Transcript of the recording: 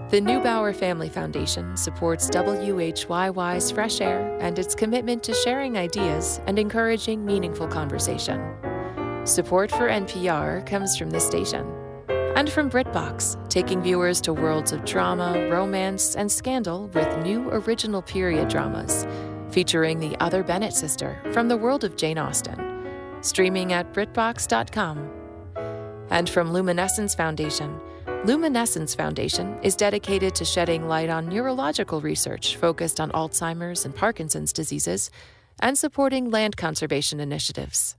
The Neubauer Family Foundation supports WHYY's Fresh Air and its commitment to sharing ideas and encouraging meaningful conversation. Support for NPR comes from this station. And from BritBox, taking viewers to worlds of drama, romance, and scandal with new original period dramas, featuring the Other Bennett sister from the world of Jane Austen. Streaming at BritBox.com. And from Luminescence Foundation. Luminescence Foundation is dedicated to shedding light on neurological research focused on Alzheimer's and Parkinson's diseases and supporting land conservation initiatives.